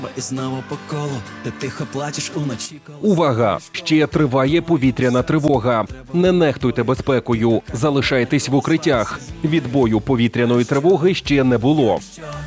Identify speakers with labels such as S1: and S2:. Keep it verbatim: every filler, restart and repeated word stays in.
S1: І знову по колу, ти тихо плачеш уночі.
S2: Увага! Ще триває повітряна тривога. Не нехтуйте безпекою. Залишайтесь в укриттях. Відбою повітряної тривоги ще не було.